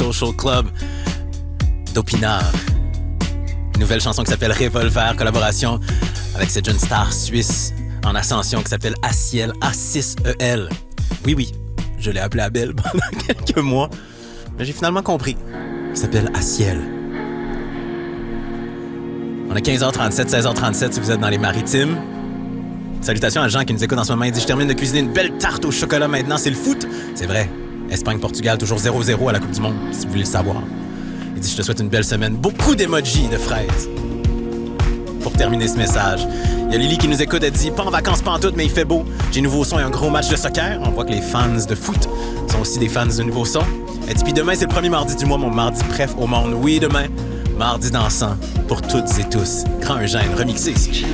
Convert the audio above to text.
Social Club d'Opinard. Une nouvelle chanson qui s'appelle Revolver, collaboration avec cette jeune star suisse en ascension qui s'appelle Asiel, A6EL. Oui, je l'ai appelé Abel pendant quelques mois, mais j'ai finalement compris. Il s'appelle Asiel. On a 15h37, 16h37 si vous êtes dans les maritimes. Salutations à Jean qui nous écoute en ce moment. Il dit « Je termine de cuisiner une belle tarte au chocolat maintenant, c'est le foot. » C'est vrai. Espagne-Portugal, toujours 0-0 à la Coupe du Monde, si vous voulez le savoir. Il dit « Je te souhaite une belle semaine. » Beaucoup d'émojis de fraises. Pour terminer ce message, il y a Lily qui nous écoute. Elle dit « Pas en vacances, pas en tout, mais il fait beau. J'ai nouveau son et un gros match de soccer. » On voit que les fans de foot sont aussi des fans de nouveau son. Elle dit « Puis demain, c'est le premier mardi du mois, mon mardi préf au monde. » Oui, demain, mardi dansant pour toutes et tous. Grand Eugène, remixé ici.